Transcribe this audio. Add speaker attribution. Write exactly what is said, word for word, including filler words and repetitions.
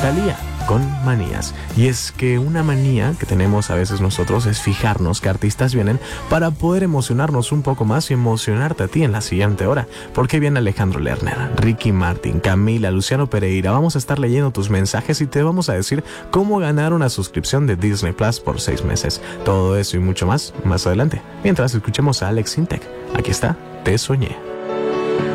Speaker 1: Thalía con Manías. Y es que una manía que tenemos a veces nosotros es fijarnos que artistas vienen para poder emocionarnos un poco más y emocionarte a ti en la siguiente hora. Porque viene Alejandro Lerner, Ricky Martin, Camila, Luciano Pereira. Vamos a estar leyendo tus mensajes y te vamos a decir cómo ganar una suscripción de Disney Plus por seis meses. Todo eso y mucho más más adelante. Mientras escuchemos a Alex Sintek. Aquí está, Te Soñé.